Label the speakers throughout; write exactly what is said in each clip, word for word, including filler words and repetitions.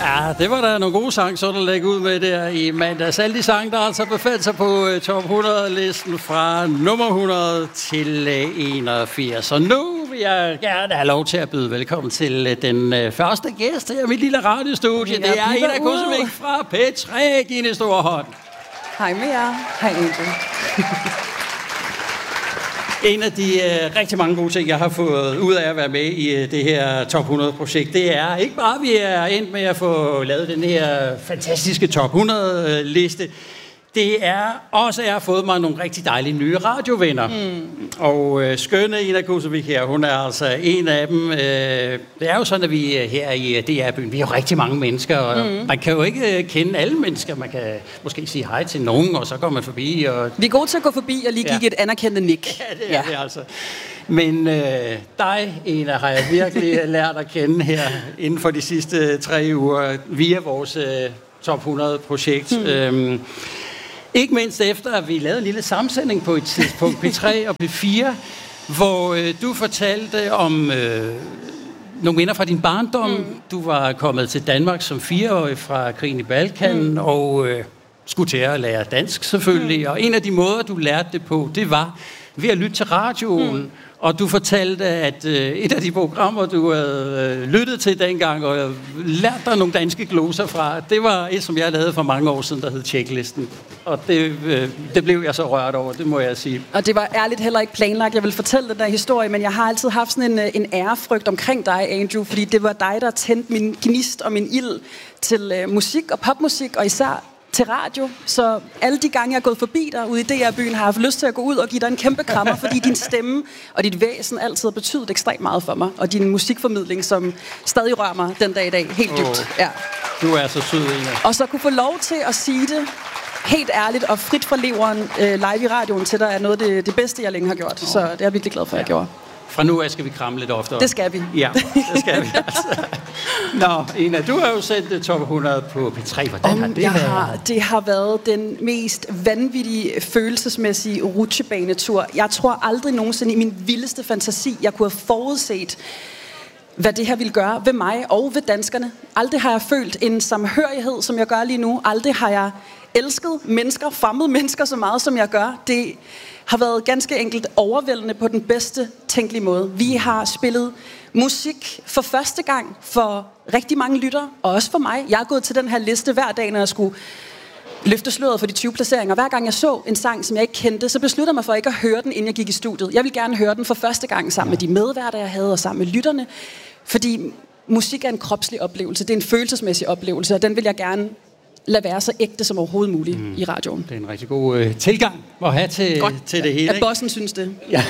Speaker 1: Ja, det var der nogle gode sange, så der lægge ud med der i mandags. Alle de sange, der altså befandt sig på uh, top hundrede-listen fra nummer hundrede til uh, enogfirs. Og nu vil jeg gerne have lov til at byde velkommen til uh, den uh, første gæst her i mit lille radiostudie. Det er Ina Kuzmik fra P tre. Giv en stor hånd.
Speaker 2: Hej med jer. Hej Angel.
Speaker 1: En af de uh, rigtig mange gode ting, jeg har fået ud af at være med i uh, det her top hundrede-projekt, det er ikke bare, at vi er endt med at få lavet den her fantastiske top hundrede-liste. Det er også, at jeg har fået mig nogle rigtig dejlige nye radiovenner. Mm. Og uh, skønne Ina Kuzmik her, hun er altså en af dem. Uh, det er jo sådan, at vi uh, her i D R-byen, vi er jo rigtig mange mennesker, og mm. man kan jo ikke uh, kende alle mennesker. Man kan måske sige hej til nogen, og så går man forbi. Og
Speaker 2: vi er gode til at gå forbi og lige give ja. et anerkendende nik.
Speaker 1: Ja, det er ja. det altså. Men øh, dig, Ina, har jeg virkelig lært at kende her inden for de sidste tre uger via vores øh, top hundrede-projekt. Mm. Øhm, ikke mindst efter, at vi lavede en lille sammensætning på et tidspunkt, P tre og P fire, hvor øh, du fortalte om øh, nogle minder fra din barndom. Mm. Du var kommet til Danmark som fireårig fra krigen i Balkan, mm. og øh, skulle til at lære dansk selvfølgelig. Mm. Og en af de måder, du lærte det på, det var ved at lytte til radioen. Mm. Og du fortalte, at øh, et af de programmer, du havde øh, lyttet til dengang, og lært dig nogle danske gloser fra, det var et, som jeg lavede for mange år siden, der hed Tjeklisten. Og det, øh, det blev jeg så rørt over, det må jeg sige.
Speaker 2: Og det var ærligt heller ikke planlagt. Jeg vil fortælle den der historie, men jeg har altid haft sådan en, en ærefrygt omkring dig, Andrew, fordi det var dig, der tændte min gnist og min ild til øh, musik og popmusik, og især til radio, så alle de gange, jeg er gået forbi dig ude i D R-byen, har jeg haft lyst til at gå ud og give dig en kæmpe krammer, fordi din stemme og dit væsen altid har betydet ekstremt meget for mig, og din musikformidling, som stadig rører mig den dag i dag, helt dybt.
Speaker 1: Oh, ja. Du er så sød, Ina.
Speaker 2: Og så kunne få lov til at sige det helt ærligt og frit fra leveren øh, live i radioen til dig, er noget af det, det bedste, jeg længe har gjort. Oh. Så det er jeg virkelig glad for, at jeg ja. gjorde.
Speaker 1: Fra nu af skal vi kramme lidt oftere.
Speaker 2: Det skal vi.
Speaker 1: Ja, det skal vi. Altså. Nå, Ina, du har jo sendt top hundrede på P tre. Hvordan
Speaker 2: Om
Speaker 1: har det
Speaker 2: jeg
Speaker 1: været?
Speaker 2: Har, det har været den mest vanvittige, følelsesmæssige rutsjebanetur. Jeg tror aldrig nogensinde i min vildeste fantasi, jeg kunne have forudset, hvad det her ville gøre ved mig og ved danskerne. Aldrig har jeg følt en samhørighed, som jeg gør lige nu. Aldrig har jeg elsket mennesker, fremmede mennesker så meget, som jeg gør. Det har været ganske enkelt overvældende på den bedste tænkelige måde. Vi har spillet musik for første gang for rigtig mange lyttere, og også for mig. Jeg er gået til den her liste hver dag, når jeg skulle løfte sløret for de tyve placeringer. Hver gang jeg så en sang, som jeg ikke kendte, så besluttede jeg mig for ikke at høre den, inden jeg gik i studiet. Jeg ville gerne høre den for første gang sammen med de medværter, jeg havde, og sammen med lytterne. Fordi musik er en kropslig oplevelse, det er en følelsesmæssig oplevelse, og den vil jeg gerne lade være så ægte som overhovedet muligt mm. i radioen.
Speaker 1: Det er en rigtig god øh, tilgang at have til, til det hele.
Speaker 2: At bossen synes det.
Speaker 1: Ja.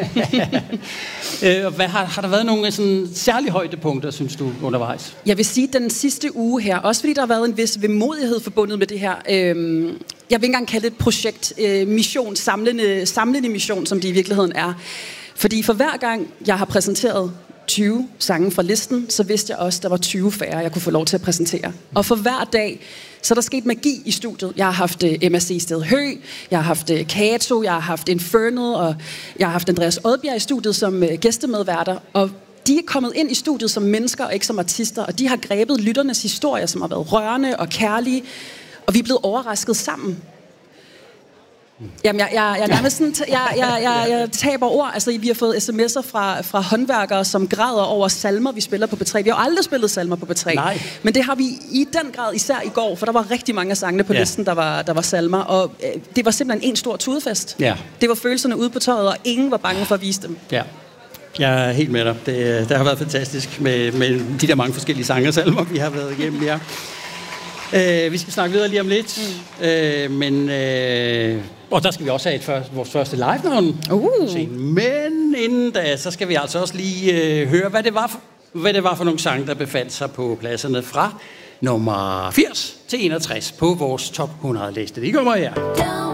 Speaker 1: øh, hvad, har, har der været nogle sådan, særlige højdepunkter, synes du, undervejs?
Speaker 2: Jeg vil sige, den sidste uge her, også fordi der har været en vis vemodighed forbundet med det her. Øh, jeg vil ikke engang kalde det et projekt, øh, mission, samlende, samlende mission, som det i virkeligheden er. Fordi for hver gang, jeg har præsenteret tyve sange fra listen, så vidste jeg også, at der var tyve færre, jeg kunne få lov til at præsentere. Og for hver dag, så er der sket magi i studiet. Jeg har haft uh, M S C Sted Hø, jeg har haft uh, Kato, jeg har haft Infernal, og jeg har haft Andreas Odbjerg i studiet som uh, gæstemedværter. Og de er kommet ind i studiet som mennesker og ikke som artister, og de har grebet lytternes historier, som har været rørende og kærlige, og vi er blevet overrasket sammen. Jamen, jeg, jeg, jeg, nærmest sådan, jeg, jeg, jeg, jeg taber ord. Altså, vi har fået sms'er fra, fra håndværkere, som græder over salmer, vi spiller på P tre. Vi har jo aldrig spillet salmer på P tre.
Speaker 1: Nej.
Speaker 2: Men det har vi i den grad, især i går, for der var rigtig mange af sangene på ja. listen, der var, der var salmer. Og øh, det var simpelthen en stor tudefest. Ja. Det var følelserne ude på tøjet, og ingen var bange for at vise dem. Ja.
Speaker 1: Jeg er helt med dig. Det, det har været fantastisk med, med de der mange forskellige sange og salmer, vi har været igennem her. Uh, vi skal snakke videre lige om lidt, mm. uh, men uh, og der skal vi også have et første, vores første live-navn. Uh. Men inden da, så skal vi altså også lige uh, høre, hvad det, var for, hvad det var for nogle sange, der befandt sig på pladserne fra nummer firs til enogtres på vores top hundrede liste. De kommer her.